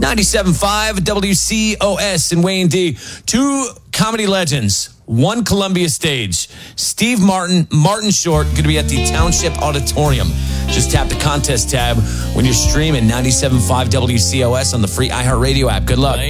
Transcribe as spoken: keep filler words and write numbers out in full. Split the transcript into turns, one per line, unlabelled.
ninety-seven point five W C O S in Wayne D. Two comedy legends. One Columbia stage. Steve Martin, Martin Short, going to be at the Township Auditorium. Just tap the contest tab when you're streaming ninety-seven point five W C O S on the free iHeartRadio app. Good luck.